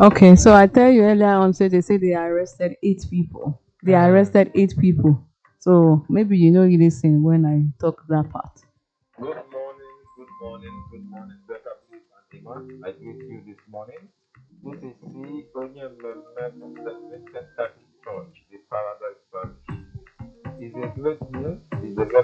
Okay, so I tell you earlier on, say they say they arrested 8 people. They arrested 8 people. So maybe you know you listen when I talk that part. Good morning, good morning, better please, Antima. I greet you this morning. This is C. Onyememe from St. Vincent Catholic Church, the Paradise Parish. It's a great day